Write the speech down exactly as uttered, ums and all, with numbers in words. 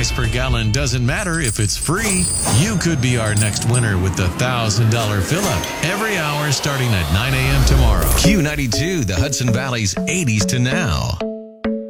price per gallon doesn't matter if it's free. You could be our next winner with the one thousand dollars fill-up every hour starting at nine a.m. tomorrow. Q ninety-two, the Hudson Valley's eighties to now.